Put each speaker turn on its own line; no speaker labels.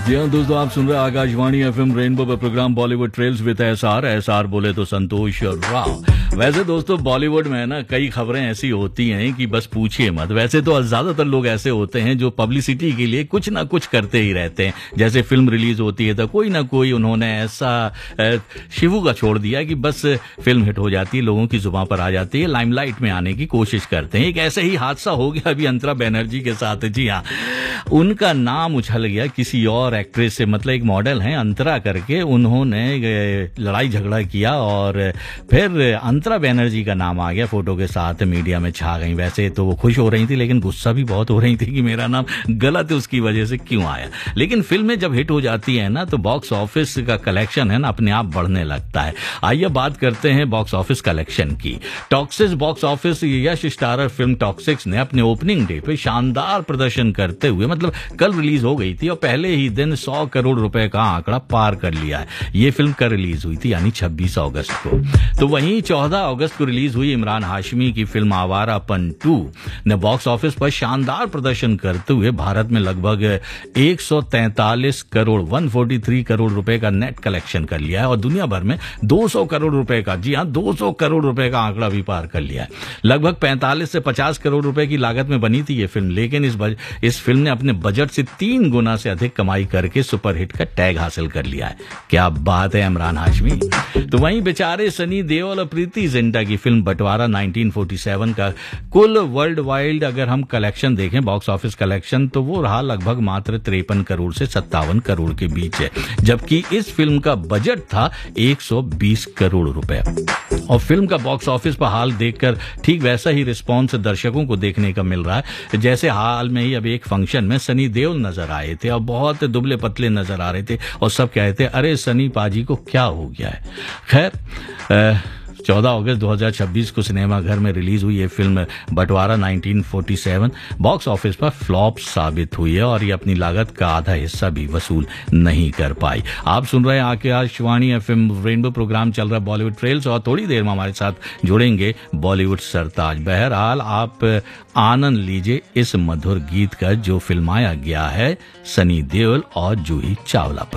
जी हाँ दोस्तों, आप सुन रहे हैं आकाशवाणी एफएम रेनबो पर programme Bollywood trails with SR बोले तो संतोष राव। वैसे दोस्तों बॉलीवुड में ना कई खबरें ऐसी होती हैं कि बस पूछिए मत। वैसे तो ज्यादातर लोग ऐसे होते हैं जो पब्लिसिटी के लिए कुछ ना कुछ करते ही रहते हैं। जैसे फिल्म रिलीज होती है तो कोई ना कोई उन्होंने ऐसा शिवू का छोड़ दिया कि बस फिल्म हिट हो जाती है, लोगों की जुबान पर आ जाती है, लाइमलाइट में आने की कोशिश करते हैं। एक ऐसे ही हादसा हो गया अभी अंतरा बनर्जी के साथ। जी हाँ, उनका नाम उछल गया किसी और एक्ट्रेस से, मतलब एक मॉडल हैं अंतरा करके, उन्होंने लड़ाई झगड़ा किया और फिर अंतरा बनर्जी का नाम आ गया फोटो के साथ, मीडिया में छा गई। वैसे तो वो खुश हो रही थी लेकिन गुस्सा भी बहुत हो रही थी कि मेरा नाम गलत है, उसकी वजह से क्यों आया। लेकिन फिल्में जब हिट हो जाती है ना तो बॉक्स ऑफिस का कलेक्शन है ना अपने आप बढ़ने लगता है। आइए बात करते हैं बॉक्स ऑफिस कलेक्शन की। टॉक्सिक्स बॉक्स ऑफिस यश स्टारर फिल्म टॉक्सिक्स ने अपने ओपनिंग डे पे शानदार प्रदर्शन करते हुए, मतलब कल रिलीज हो गई थी और पहले ही दिन 100 करोड़ रुपए का आंकड़ा पार कर लिया है। ये फिल्म कल रिलीज हुई थी यानी 26 अगस्त को। तो वहीं 14 अगस्त को रिलीज हुई इमरान हाशमी की फिल्म आवारापन 2 ने बॉक्स ऑफिस पर शानदार प्रदर्शन करते हुए भारत में लगभग 143 करोड़ 143 करोड़ रुपए का नेट कलेक्शन कर लिया है और दुनिया भर में 200 करोड़ रुपए का, जी हां 200 करोड़ रुपए का आंकड़ा भी पार कर लिया है। लगभग 45 से 50 करोड़ रुपए की लागत में बनी थी ये फिल्म, लेकिन इस फिल्म ने अपने बजट से 3 गुना से अधिक कमाई करके सुपरहिट का टैग हासिल कर लिया है। क्या बात है इमरान हाशमी। तो वहीं बेचारे सनी देओल और प्रीति जिंटा की फिल्म बंटवारा 1947 का कुल वर्ल्ड वाइड अगर हम कलेक्शन देखें, बॉक्स ऑफिस कलेक्शन, तो वो रहा लगभग मात्र 53 करोड़ से 57 करोड़ के बीच है, जबकि इस फिल्म का बजट था 120 करोड़ रुपए। और फिल्म का बॉक्स ऑफिस पर हाल देखकर ठीक वैसा ही रिस्पॉन्स दर्शकों को देखने का मिल रहा है जैसे हाल में ही अभी एक फंक्शन में सनी देओल नजर आए थे और बहुत दुबले पतले नजर आ रहे थे और सब कह रहे थे अरे सनी पाजी को क्या हो गया है। खैर 14 अगस्त 2026 को सिनेमाघर में रिलीज हुई ये फिल्म बंटवारा 1947 बॉक्स ऑफिस पर फ्लॉप साबित हुई है और ये अपनी लागत का आधा हिस्सा भी वसूल नहीं कर पाई। आप सुन रहे हैं आकाशवाणी एफएम रेनबो, प्रोग्राम चल रहा है बॉलीवुड ट्रेल्स और थोड़ी देर में हमारे साथ जुड़ेंगे बॉलीवुड सरताज। बहरहाल आप आनंद लीजिए इस मधुर गीत का जो फिल्माया गया है सनी देओल और जूही चावला पर।